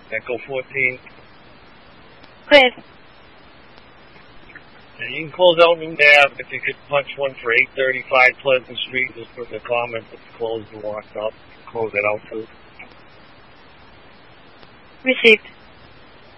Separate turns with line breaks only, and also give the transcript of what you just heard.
Echo 14.
Clear.
And you can close out New Nav if you could punch one for 835 Pleasant Street. Just put in the comment that's closed and locked up. Close it out too.
Received.